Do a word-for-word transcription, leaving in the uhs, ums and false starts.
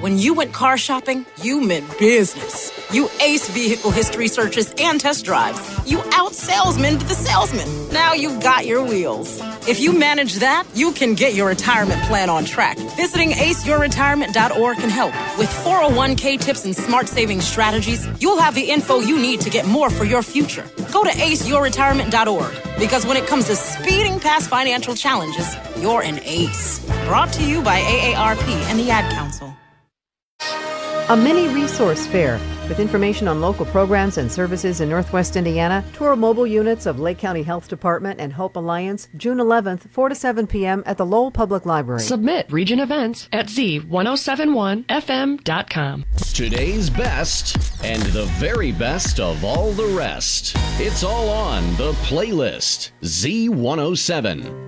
When you went car shopping, you meant business. You aced vehicle history searches and test drives. You out-salesmaned the salesman. Now you've got your wheels. If you manage that, you can get your retirement plan on track. Visiting ace your retirement dot org can help. With four oh one k tips and smart saving strategies, you'll have the info you need to get more for your future. Go to ace your retirement dot org, because when it comes to speeding past financial challenges, you're an ace. Brought to you by A A R P and the Ad Council. A mini resource fair with information on local programs and services in Northwest Indiana. Tour mobile units of Lake County Health Department and Hope Alliance, June eleventh, four to seven p.m. at the Lowell Public Library. Submit region events at z ten seventy-one f m dot com. Today's best and the very best of all the rest. It's all on the playlist. Z one oh seven.